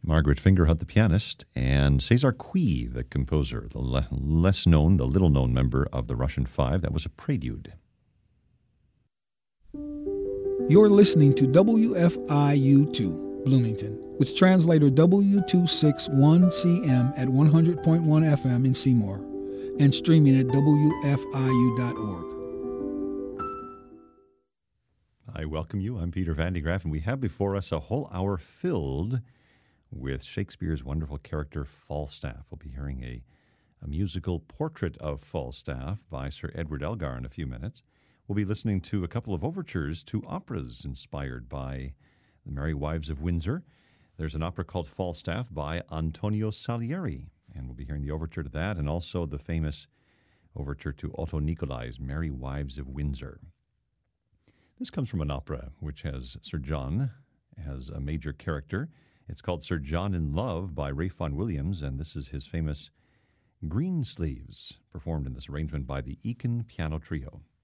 Margaret Fingerhut, the pianist, and Cesar Cui, the composer, the less-known, the little-known member of the Russian Five. That was a prelude. You're listening to WFIU2, Bloomington, with translator W261CM at 100.1 FM in Seymour, and streaming at WFIU.org. I welcome you. I'm Peter Van de Graaff, and we have before us a whole hour filled with Shakespeare's wonderful character Falstaff. We'll be hearing a musical portrait of Falstaff by Sir Edward Elgar in a few minutes. We'll be listening to a couple of overtures to operas inspired by The Merry Wives of Windsor. There's an opera called Falstaff by Antonio Salieri, and we'll be hearing the overture to that, and also the famous overture to Otto Nicolai's Merry Wives of Windsor. This comes from an opera which has Sir John as a major character. It's called Sir John in Love by Ralph Vaughan Williams, and this is his famous Greensleeves, performed in this arrangement by the Eakin Piano Trio.